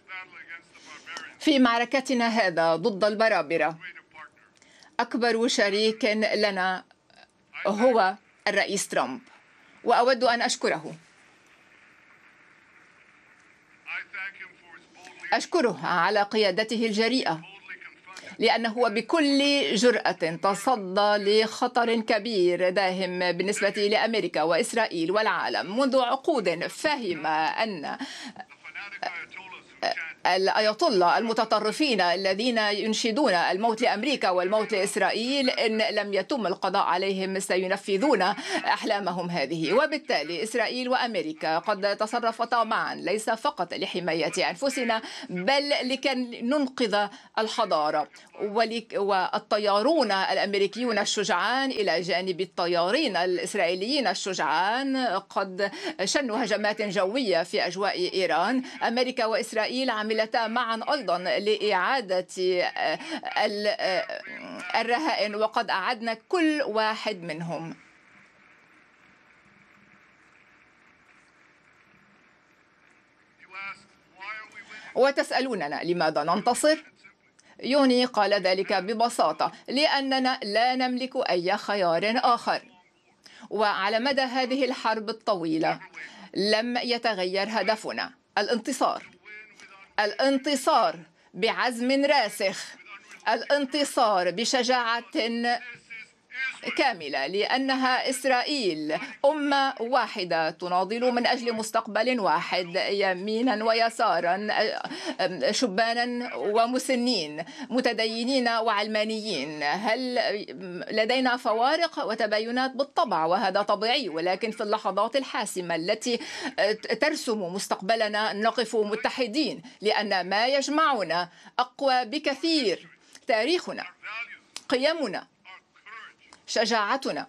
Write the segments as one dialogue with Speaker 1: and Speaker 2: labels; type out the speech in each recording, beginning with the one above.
Speaker 1: في معركتنا هذا ضد البرابرة أكبر شريك لنا هو الرئيس ترامب، وأود أن أشكره. أشكره على قيادته الجريئة، لأنه بكل جرأة تصدى لخطر كبير داهم بالنسبة لأمريكا وإسرائيل والعالم. منذ عقود فهم أن الأيطولة المتطرفين الذين ينشدون الموت لأمريكا والموت لإسرائيل إن لم يتم القضاء عليهم سينفذون أحلامهم هذه. وبالتالي إسرائيل وأمريكا قد تصرفتا معا ليس فقط لحماية أنفسنا بل لكي ننقذ الحضارة. والطيارون الأمريكيون الشجعان إلى جانب الطيارين الإسرائيليين الشجعان قد شنوا هجمات جوية في أجواء إيران. أمريكا وإسرائيل عملتا معا أيضا لإعادة الرهائن، وقد أعدنا كل واحد منهم. وتسألوننا لماذا ننتصر؟ يوني قال ذلك ببساطة: لأننا لا نملك أي خيار آخر. وعلى مدى هذه الحرب الطويلة لم يتغير هدفنا: الانتصار. الانتصار بعزم راسخ، الانتصار بشجاعة كاملة، لأنها إسرائيل أمة واحدة تناضل من أجل مستقبل واحد، يمينا ويسارا، شبانا ومسنين، متدينين وعلمانيين. هل لدينا فوارق وتباينات؟ بالطبع، وهذا طبيعي، ولكن في اللحظات الحاسمة التي ترسم مستقبلنا نقف متحدين، لأن ما يجمعنا أقوى بكثير: تاريخنا، قيمنا، شجاعتنا،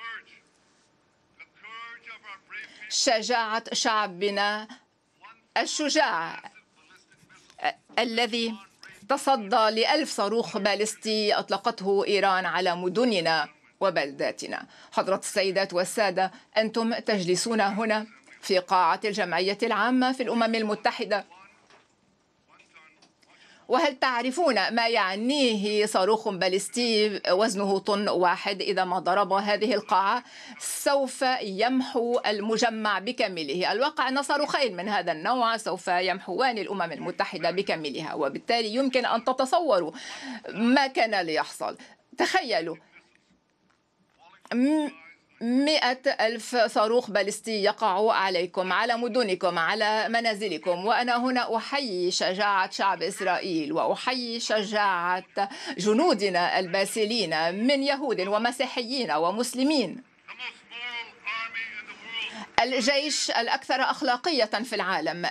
Speaker 1: شجاعة شعبنا الشجاع الذي تصدى ل1000 صاروخ باليستي أطلقته إيران على مدننا وبلداتنا. حضرة السيدات والسادة، أنتم تجلسون هنا في قاعة الجمعية العامة في الأمم المتحدة، وهل تعرفون ما يعنيه صاروخ باليستي وزنه طن واحد؟ إذا ما ضرب هذه القاعة سوف يمحو المجمع بكامله. الواقع أن صاروخين من هذا النوع سوف يمحوان الأمم المتحدة بكاملها، وبالتالي يمكن أن تتصوروا ما كان ليحصل. تخيلوا 100,000 صاروخ باليستي يقع عليكم، على مدنكم، على منازلكم. وأنا هنا أحيي شجاعة شعب إسرائيل، وأحيي شجاعة جنودنا الباسلين من يهود ومسيحيين ومسلمين. الجيش الأكثر أخلاقية في العالم،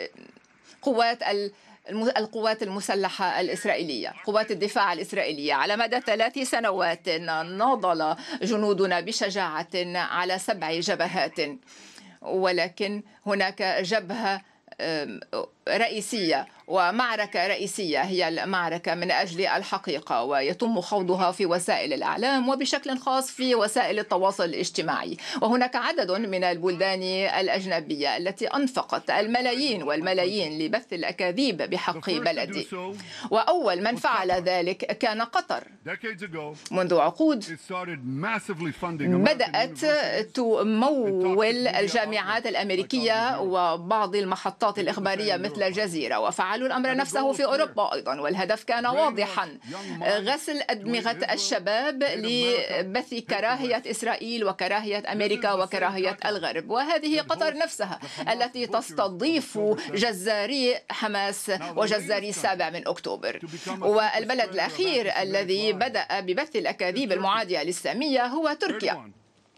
Speaker 1: القوات المسلحة الإسرائيلية، قوات الدفاع الإسرائيلية. على مدى 3 سنوات ناضل جنودنا بشجاعة على 7 جبهات، ولكن هناك جبهة رئيسية ومعركة رئيسية، هي المعركة من أجل الحقيقة، ويتم خوضها في وسائل الإعلام وبشكل خاص في وسائل التواصل الاجتماعي. وهناك عدد من البلدان الأجنبية التي أنفقت الملايين والملايين لبث الأكاذيب بحق بلدي، وأول من فعل ذلك كان قطر. منذ عقود بدأت تمول الجامعات الأمريكية وبعض المحطات الإخبارية مثل الجزيرة، وفعلوا الأمر نفسه في أوروبا أيضا، والهدف كان واضحا: غسل أدمغة الشباب لبث كراهية إسرائيل وكراهية أمريكا وكراهية الغرب. وهذه قطر نفسها التي تستضيف جزاري حماس وجزاري 7 أكتوبر. والبلد الأخير الذي بدأ ببث الأكاذيب المعادية للسامية هو تركيا.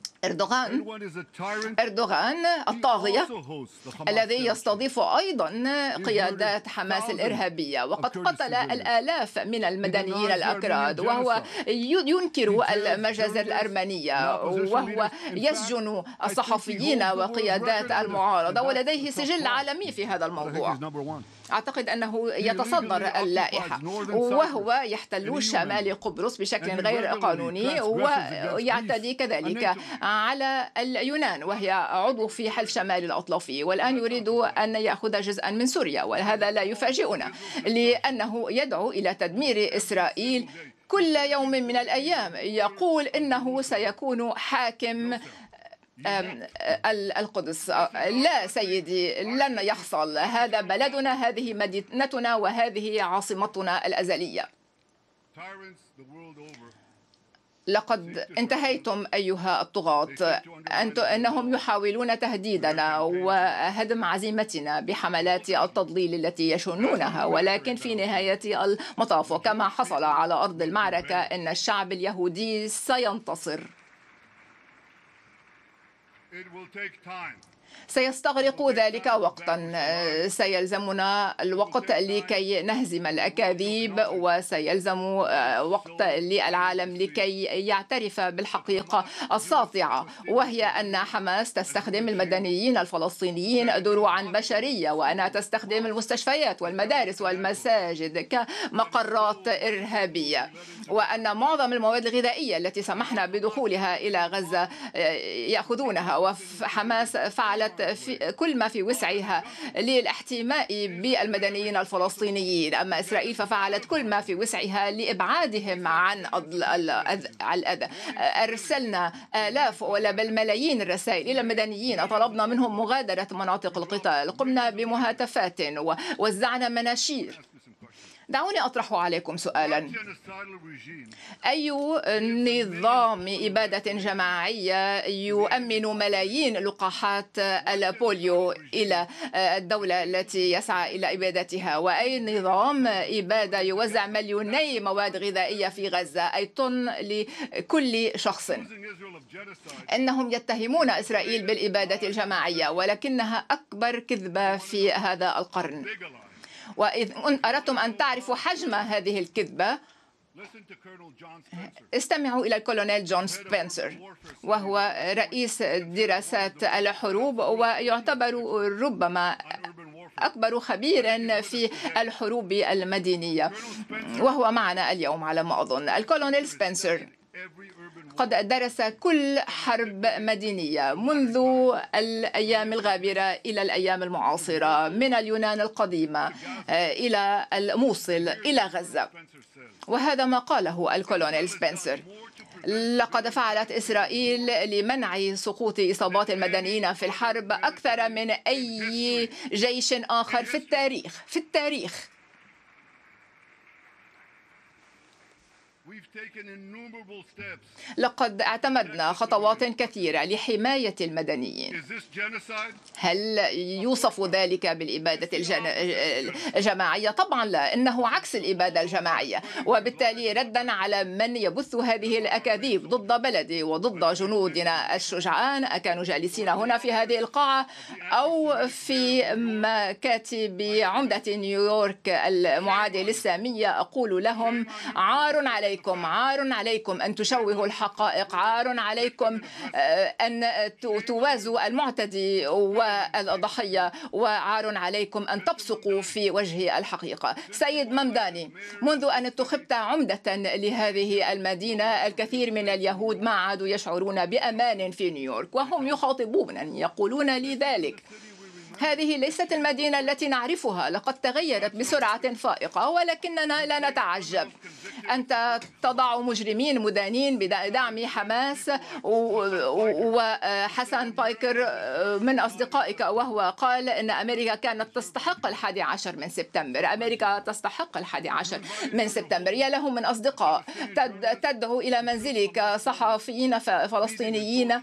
Speaker 1: أردوغان الطاغية الذي يستضيف أيضا قيادات حماس الإرهابية، وقد قتل الآلاف من المدنيين الأكراد، وهو ينكر المجازر الأرمنية، وهو يسجن الصحفيين وقيادات المعارضة، ولديه سجل عالمي في هذا الموضوع. أعتقد أنه يتصدر اللائحة، وهو يحتل شمال قبرص بشكل غير قانوني ويعتدي كذلك على اليونان وهي عضو في حلف شمال الأطلسي، والآن يريد أن يأخذ جزءا من سوريا. وهذا لا يفاجئنا لأنه يدعو إلى تدمير إسرائيل كل يوم من الأيام. يقول إنه سيكون حاكم القدس. لا سيدي، لن يحصل. هذا بلدنا، هذه مدينتنا، وهذه عاصمتنا الأزلية. لقد انتهيتم أيها الطغاة. أنهم يحاولون تهديدنا وهدم عزيمتنا بحملات التضليل التي يشنونها، ولكن في نهاية المطاف وكما حصل على أرض المعركة أن الشعب اليهودي سينتصر. سيستغرق ذلك وقتا، سيلزمنا الوقت لكي نهزم الأكاذيب، وسيلزم وقت للعالم لكي يعترف بالحقيقة الساطعة، وهي أن حماس تستخدم المدنيين الفلسطينيين دروعا بشرية، وأنها تستخدم المستشفيات والمدارس والمساجد كمقرات إرهابية، وأن معظم المواد الغذائية التي سمحنا بدخولها إلى غزة يأخذونها. وحماس فعلت كل ما في وسعها للاحتماء بالمدنيين الفلسطينيين، أما إسرائيل ففعلت كل ما في وسعها لإبعادهم عن الأذى. أرسلنا آلاف ولا بل ملايين الرسائل إلى المدنيين، طلبنا منهم مغادرة مناطق القتال، قمنا بمهاتفات ووزعنا مناشير. دعوني أطرح عليكم سؤالا: أي نظام إبادة جماعية يؤمن ملايين لقاحات البوليو إلى الدولة التي يسعى إلى إبادتها؟ وأي نظام إبادة يوزع مليوني مواد غذائية في غزة، أي طن لكل شخص؟ إنهم يتهمون إسرائيل بالإبادة الجماعية، ولكنها أكبر كذبة في هذا القرن. وإذ أردتم أن تعرفوا حجم هذه الكذبة، استمعوا إلى الكولونيل جون سبنسر، وهو رئيس دراسات الحروب ويعتبر ربما أكبر خبير في الحروب المدنية، وهو معنا اليوم على ما أظن. الكولونيل سبنسر قد درس كل حرب مدنية منذ الأيام الغابرة إلى الأيام المعاصرة، من اليونان القديمة إلى الموصل إلى غزة. وهذا ما قاله الكولونيل سبنسر: لقد فعلت إسرائيل لمنع سقوط إصابات المدنيين في الحرب أكثر من أي جيش آخر في التاريخ. لقد اعتمدنا خطوات كثيرة لحماية المدنيين. هل يوصف ذلك بالإبادة الجماعية؟ طبعا لا، إنه عكس الإبادة الجماعية. وبالتالي ردا على من يبث هذه الأكاذيب ضد بلدي وضد جنودنا الشجعان، أكانوا جالسين هنا في هذه القاعة أو في مكاتب عمدة نيويورك المعادية للسامية، أقول لهم: عار عليكم أن تشوهوا الحقائق، عار عليكم أن توازوا المعتدي والضحية، وعار عليكم أن تبصقوا في وجه الحقيقة. سيد ممداني، منذ أن انتخبت عمدة لهذه المدينة، الكثير من اليهود ما عادوا يشعرون بأمان في نيويورك، وهم يخاطبونني يقولون لي ذلك: هذه ليست المدينة التي نعرفها، لقد تغيرت بسرعة فائقة، ولكننا لا نتعجب. أنت تضع مجرمين مدانين بدعم حماس، وحسن بايكر من أصدقائك وهو قال أن أمريكا كانت تستحق 11 من سبتمبر. أمريكا تستحق 11 من سبتمبر. يا له من أصدقاء تدعو إلى منزلك صحفيين فلسطينيين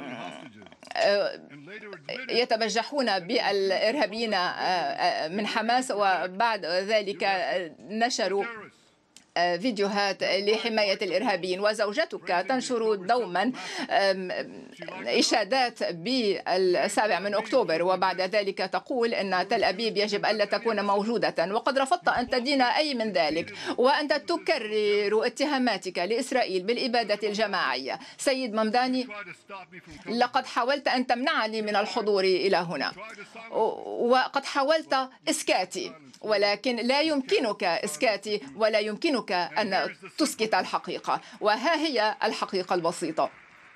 Speaker 1: يتبجحون بالإرهابيين من حماس، وبعد ذلك نشروا فيديوهات لحماية الإرهابيين. وزوجتك تنشر دوما إشادات بالسابع من أكتوبر، وبعد ذلك تقول أن تل أبيب يجب ألا تكون موجودة، وقد رفضت أن تدين أي من ذلك، وأنت تكرر اتهاماتك لإسرائيل بالإبادة الجماعية. سيد ممداني، لقد حاولت أن تمنعني من الحضور إلى هنا، وقد حاولت إسكاتي، ولكن لا يمكنك إسكاتي ولا يمكنك أن تسكت الحقيقة، وها هي الحقيقة البسيطة.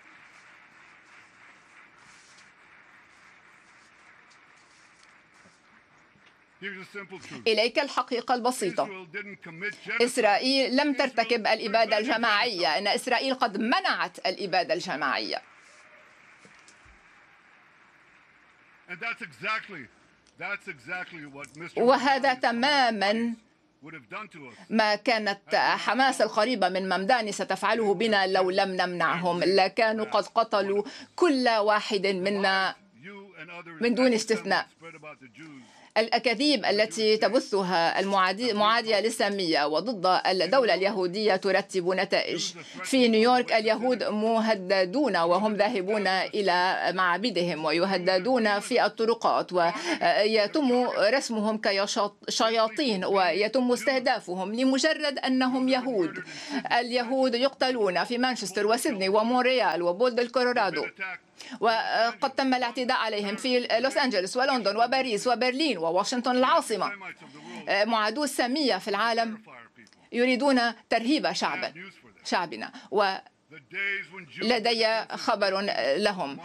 Speaker 1: إليك الحقيقة البسيطة: إسرائيل لم ترتكب الإبادة الجماعية، إن إسرائيل قد منعت الإبادة الجماعية. وهذا تماما ما كانت حماس القريبة من ممداني ستفعله بنا لو لم نمنعهم. لكانوا قد قتلوا كل واحد منا من دون استثناء. الأكاذيب التي تبثها المعادية للسامية وضد الدولة اليهودية ترتب نتائج. في نيويورك اليهود مهددون وهم ذاهبون إلى معابدهم، ويهددون في الطرقات، ويتم رسمهم كشياطين ويتم استهدافهم لمجرد أنهم يهود. اليهود يقتلون في مانشستر وسيدني ومونريال وبولد الكولورادو، وقد تم الاعتداء عليهم في لوس أنجلوس ولندن وباريس وبرلين وواشنطن العاصمة. معادو السامية في العالم يريدون ترهيب شعبنا، ولدي خبر لهم: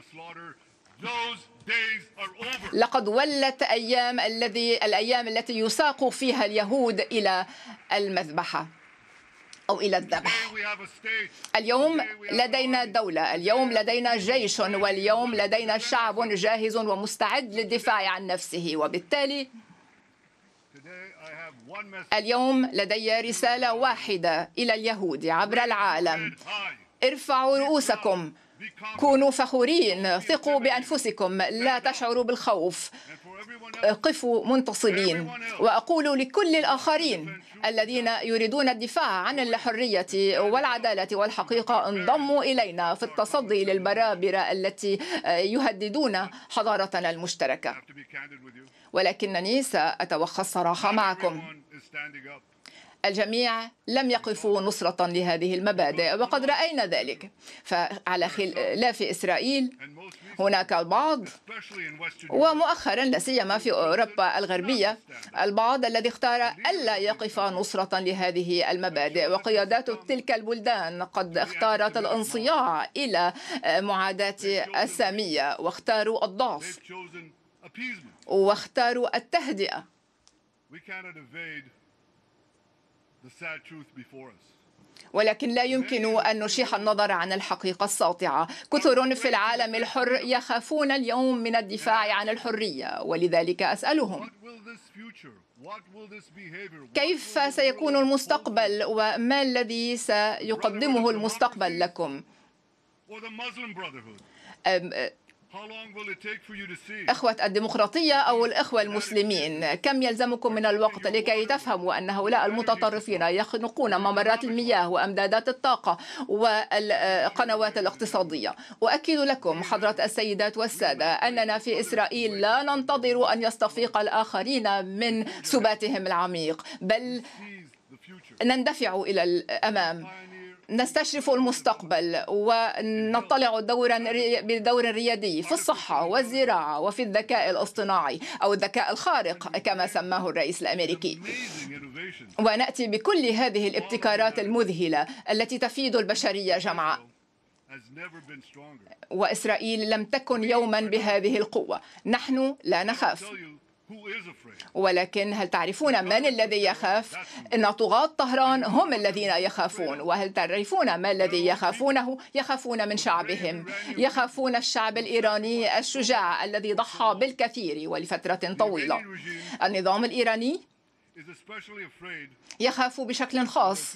Speaker 1: لقد ولت الأيام التي يساق فيها اليهود إلى المذبحة أو إلى الذبح. اليوم لدينا دولة، اليوم لدينا جيش، واليوم لدينا شعب جاهز ومستعد للدفاع عن نفسه. وبالتالي اليوم لدي رسالة واحدة إلى اليهود عبر العالم: ارفعوا رؤوسكم، كونوا فخورين، ثقوا بأنفسكم، لا تشعروا بالخوف، قفوا منتصبين. وأقول لكل الآخرين الذين يريدون الدفاع عن الحرية والعدالة والحقيقة: انضموا إلينا في التصدي للبرابرة التي يهددون حضارتنا المشتركة. ولكنني سأتوخى الصراحة معكم: الجميع لم يقفوا نصرة لهذه المبادئ، وقد رأينا ذلك. فعلى خلاف إسرائيل هناك البعض، ومؤخرا لا سيما في أوروبا الغربية، البعض الذي اختار ألا يقف نصرة لهذه المبادئ، وقيادات تلك البلدان قد اختارت الانصياع إلى معاداة السامية، واختاروا الضعف واختاروا التهدئة. ولكن لا يمكن أن نشيح النظر عن الحقيقة الساطعة: كثر في العالم الحر يخافون اليوم من الدفاع عن الحرية، ولذلك أسألهم: كيف سيكون المستقبل، وما الذي سيقدمه المستقبل لكم؟ إخوة الديمقراطية أو الإخوة المسلمين، كم يلزمكم من الوقت لكي تفهموا أن هؤلاء المتطرفين يخنقون ممرات المياه وأمدادات الطاقة والقنوات الاقتصادية؟ أؤكد لكم حضرة السيدات والسادة أننا في إسرائيل لا ننتظر أن يستفيق الآخرين من سباتهم العميق، بل نندفع إلى الأمام، نستشرف المستقبل، ونطلع بدور ريادي في الصحة والزراعة وفي الذكاء الاصطناعي أو الذكاء الخارق كما سماه الرئيس الأمريكي. ونأتي بكل هذه الابتكارات المذهلة التي تفيد البشرية جمعاء. وإسرائيل لم تكن يوما بهذه القوة. نحن لا نخاف، ولكن هل تعرفون من الذي يخاف؟ إن طغاة طهران هم الذين يخافون. وهل تعرفون ما الذي يخافونه؟ يخافون من شعبهم، يخافون الشعب الإيراني الشجاع الذي ضحى بالكثير ولفترة طويلة. النظام الإيراني يخاف بشكل خاص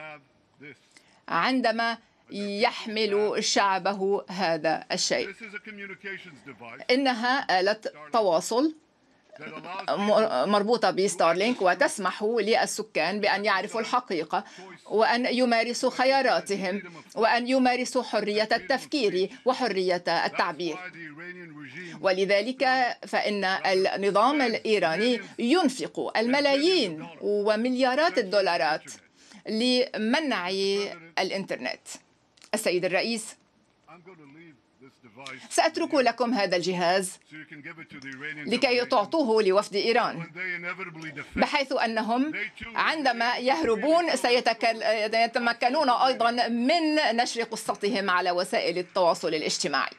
Speaker 1: عندما يحمل شعبه هذا الشيء. إنها آلة تواصل مربوطة بستارلينك، وتسمح للسكان بأن يعرفوا الحقيقة وأن يمارسوا خياراتهم وأن يمارسوا حرية التفكير وحرية التعبير. ولذلك فإن النظام الإيراني ينفق الملايين ومليارات الدولارات لمنع الإنترنت. السيد الرئيس، سأترك لكم هذا الجهاز لكي تعطوه لوفد إيران، بحيث أنهم عندما يهربون سيتمكنون أيضا من نشر قصتهم على وسائل التواصل الاجتماعي.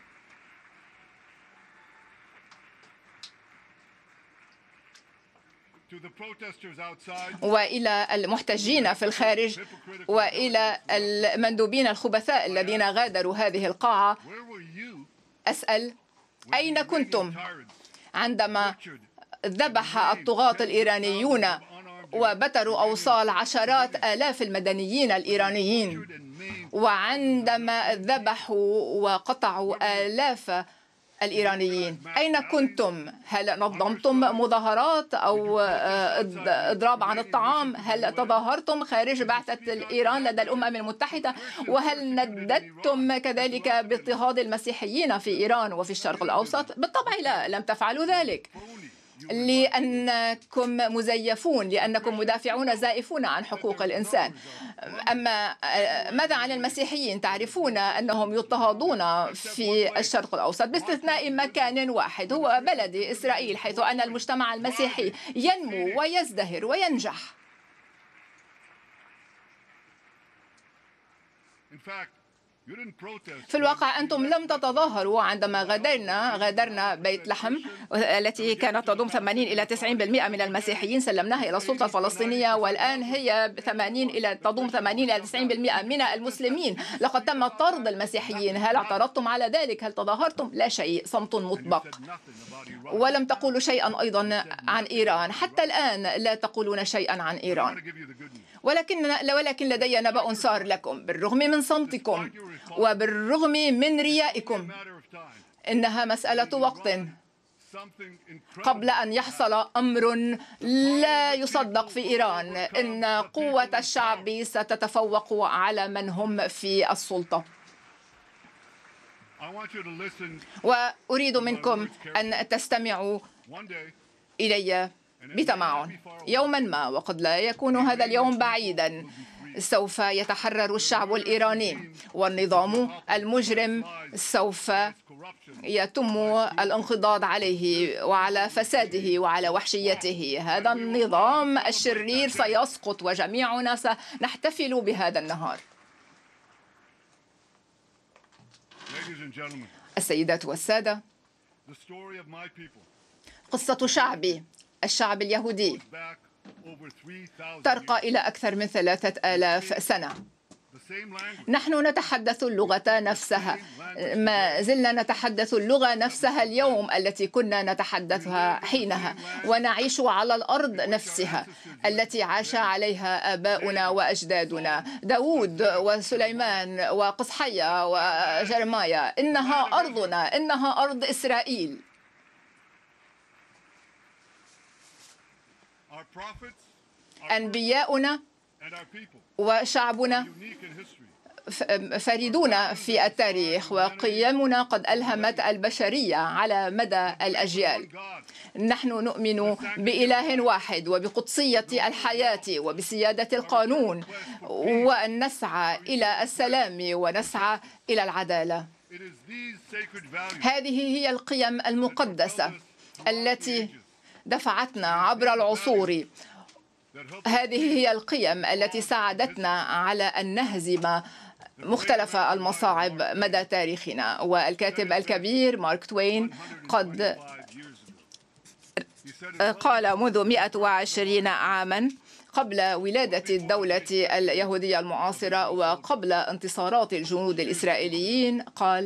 Speaker 1: وإلى المحتجين في الخارج وإلى المندوبين الخبثاء الذين غادروا هذه القاعة، أسأل: أين كنتم عندما ذبح الطغاة الإيرانيون وبتروا أوصال عشرات آلاف المدنيين الإيرانيين، وعندما ذبحوا وقطعوا آلاف الإيرانيين؟ أين كنتم؟ هل نظمتم مظاهرات أو إضراب عن الطعام؟ هل تظاهرتم خارج بعثة إيران لدى الأمم المتحدة؟ وهل نددتم كذلك باضطهاد المسيحيين في إيران وفي الشرق الأوسط؟ بالطبع لا، لم تفعلوا ذلك، لأنكم مزيفون، لأنكم مدافعون زائفون عن حقوق الإنسان. أما ماذا عن المسيحيين؟ تعرفون أنهم يضطهدون في الشرق الأوسط باستثناء مكان واحد، هو بلدي إسرائيل، حيث أن المجتمع المسيحي ينمو ويزدهر وينجح. في الواقع أنتم لم تتظاهروا عندما غادرنا بيت لحم التي كانت تضم 80 إلى 90% من المسيحيين، سلمناها إلى السلطة الفلسطينية، والآن هي تضم 80 إلى 90% من المسلمين. لقد تم طرد المسيحيين. هل اعترضتم على ذلك؟ هل تظاهرتم؟ لا شيء، صمت مطبق. ولم تقولوا شيئا أيضا عن إيران، حتى الآن لا تقولون شيئا عن إيران. ولكن لدي نبأ سار لكم، بالرغم من صمتكم وبالرغم من ريائكم، إنها مسألة وقت قبل أن يحصل أمر لا يصدق في إيران، إن قوة الشعب ستتفوق على من هم في السلطة. وأريد منكم أن تستمعوا إلي بتمعن. يوما ما، وقد لا يكون هذا اليوم بعيدا، سوف يتحرر الشعب الإيراني، والنظام المجرم سوف يتم الانقضاض عليه وعلى فساده وعلى وحشيته. هذا النظام الشرير سيسقط، وجميعنا سنحتفل بهذا النهار. السيدات والسادة، قصة شعبي، الشعب اليهودي، ترقى إلى أكثر من 3000 سنة. نحن نتحدث اللغة نفسها، ما زلنا نتحدث اللغة نفسها اليوم التي كنا نتحدثها حينها، ونعيش على الأرض نفسها التي عاش عليها آباؤنا وأجدادنا، داود وسليمان وقصحية وجرمايا. إنها أرضنا، إنها أرض إسرائيل. أنبياؤنا وشعبنا فريدون في التاريخ، وقيمنا قد ألهمت البشرية على مدى الأجيال. نحن نؤمن بإله واحد وبقدسية الحياة وبسيادة القانون، وأن نسعى إلى السلام ونسعى إلى العدالة. هذه هي القيم المقدسة التي دفعتنا عبر العصور. هذه هي القيم التي ساعدتنا على أن نهزم مختلف المصاعب مدى تاريخنا. والكاتب الكبير مارك توين قد قال منذ 120 عاما قبل ولادة الدولة اليهودية المعاصرة وقبل انتصارات الجنود الإسرائيليين، قال: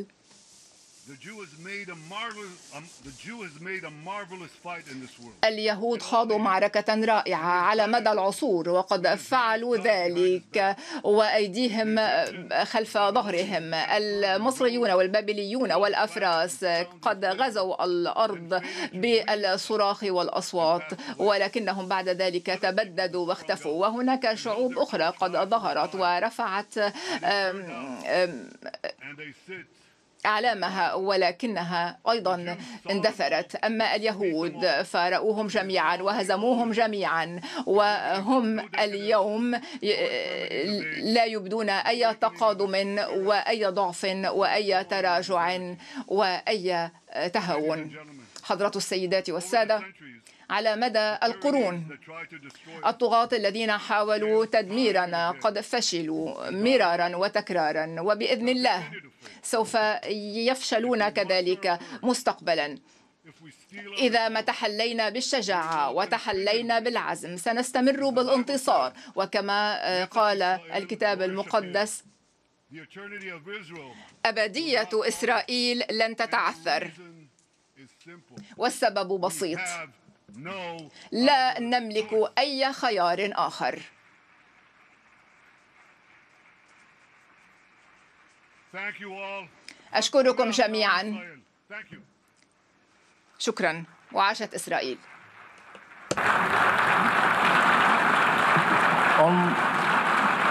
Speaker 1: اليهود خاضوا معركة رائعة على مدى العصور، وقد فعلوا ذلك وأيديهم خلف ظهرهم. المصريون والبابليون والأفراس قد غزوا الأرض بالصراخ والأصوات، ولكنهم بعد ذلك تبددوا واختفوا. وهناك شعوب أخرى قد ظهرت ورفعت أعلامها، ولكنها أيضا اندثرت. أما اليهود فرأوهم جميعا وهزموهم جميعا، وهم اليوم لا يبدون أي تقادم وأي ضعف وأي تراجع وأي تهاون. حضرات السيدات والسادة، على مدى القرون الطغاة الذين حاولوا تدميرنا قد فشلوا مرارا وتكرارا، وبإذن الله سوف يفشلون كذلك مستقبلا. إذا ما تحلينا بالشجاعة وتحلينا بالعزم سنستمر بالانتصار، وكما قال الكتاب المقدس: أبدية إسرائيل لن تتعثر. والسبب بسيط: لا نملك أي خيار آخر. أشكركم جميعا. شكرا، وعاشت إسرائيل.